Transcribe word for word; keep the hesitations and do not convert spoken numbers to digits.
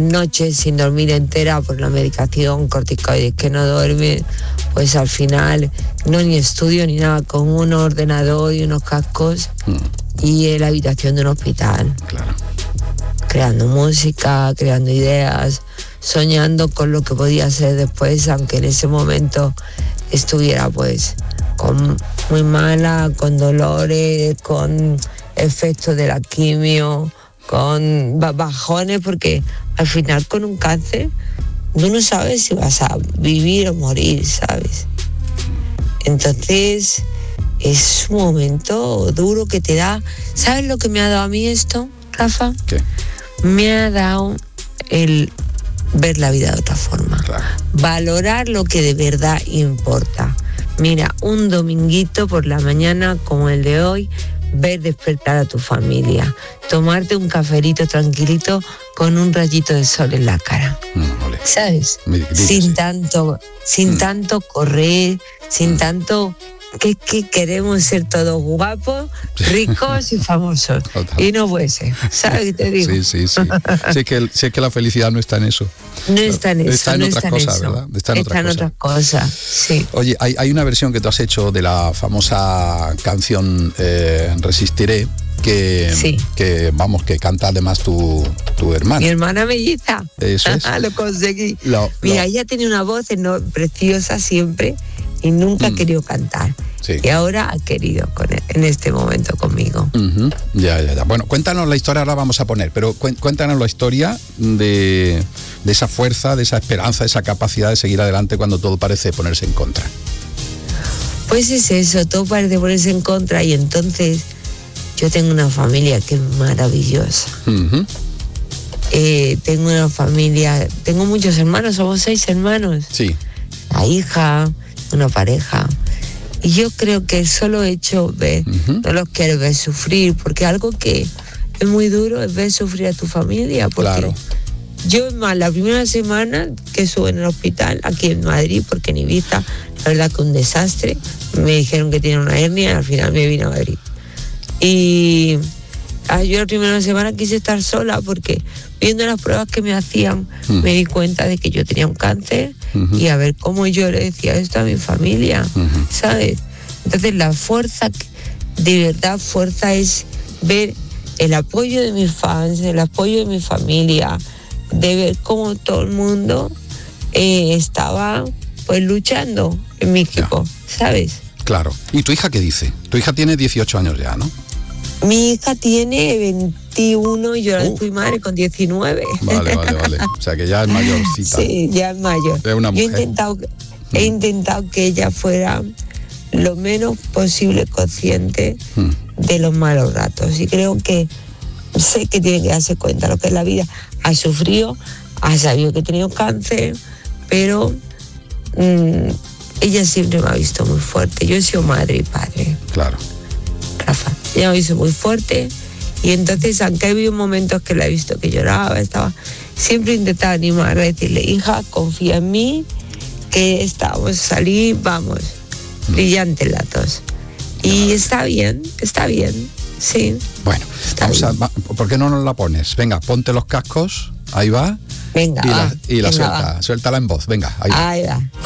noches sin dormir entera por la medicación, corticoides que no duerme, pues al final no ni estudio ni nada, con un ordenador y unos cascos mm. y en la habitación de un hospital. Claro. Creando música, creando ideas, soñando con lo que podía ser después, aunque en ese momento estuviera pues con muy mala, con dolores, con efectos de la quimio, con bajones, porque al final con un cáncer tú no sabes si vas a vivir o morir, ¿sabes? Entonces es un momento duro que te da. ¿Sabes lo que me ha dado a mí esto, Rafa? ¿Qué? Me ha dado el ver la vida de otra forma, claro. Valorar lo que de verdad importa. Mira, un dominguito por la mañana como el de hoy, ver despertar a tu familia, tomarte un cafelito tranquilito con un rayito de sol en la cara, mm, vale. ¿Sabes? Me, dice, sin sí. tanto, sin mm. tanto correr, sin mm. tanto que, que queremos ser todos guapos, ricos y famosos. Total. Y no puede ser, ¿sabes qué te digo? Sí, sí, sí. Sí, que, sí que la felicidad no está en eso. No está en eso, está en no otras está cosas, en eso. ¿verdad? Está en, está otra en cosa. otras cosas, sí. Oye, hay, hay una versión que tú has hecho de la famosa canción eh, Resistiré, que, sí. que vamos, que canta además tu, tu hermana. Mi hermana melliza. Eso es. Lo conseguí. Lo, Mira, lo... ella tenía una voz no, preciosa siempre y nunca mm. ha querido cantar. Sí. Y ahora ha querido con él, en este momento conmigo. Uh-huh. Ya, ya, ya. Bueno, cuéntanos la historia, ahora vamos a poner, pero cuéntanos la historia de, de esa fuerza, de esa esperanza, de esa capacidad de seguir adelante cuando todo parece ponerse en contra. Pues es eso, todo parece ponerse en contra y entonces yo tengo una familia que es maravillosa. Uh-huh. Eh, tengo una familia, tengo muchos hermanos, somos seis hermanos. Sí. La hija, una pareja. Y yo creo que el solo hecho de uh-huh. no los quiero ver sufrir, porque algo que es muy duro es ver sufrir a tu familia. Porque claro. Yo, más la primera semana que estuve en el hospital, aquí en Madrid, porque en Ibiza, la verdad que un desastre, me dijeron que tenía una hernia y al final me vine a Madrid. Y yo la primera semana quise estar sola porque viendo las pruebas que me hacían, uh-huh. me di cuenta de que yo tenía un cáncer. Uh-huh. Y a ver cómo yo le decía esto a mi familia, uh-huh. ¿sabes? Entonces la fuerza, de verdad fuerza es ver el apoyo de mis fans, el apoyo de mi familia, de ver cómo todo el mundo eh, estaba pues luchando en mi equipo, ya. ¿Sabes? Claro. ¿Y tu hija qué dice? Tu hija tiene dieciocho años ya, ¿no? Mi hija tiene veintiuno y yo ahora uh. fui madre con diecinueve. Vale, vale, vale. O sea que ya es mayorcita. Sí, ya es mayor. Es una mujer. Yo he intentado, mm. he intentado que ella fuera lo menos posible consciente mm. de los malos ratos. Y creo que sé que tiene que darse cuenta de lo que es la vida. Ha sufrido, ha sabido que ha tenido cáncer, pero mmm, ella siempre me ha visto muy fuerte. Yo he sido madre y padre. Claro. Rafa, ella me hizo muy fuerte y entonces aunque ha habido momentos que la he visto que lloraba, estaba, siempre intentaba animarla, decirle, hija, confía en mí, que estamos a salir, vamos, mm. brillantes las dos. Y está bien, está bien, sí. Bueno, vamos a, ¿por qué no nos la pones? Venga, ponte los cascos, ahí va. Venga, y va, la, y la venga, suelta, va. suéltala en voz, venga, ahí va. Ahí va.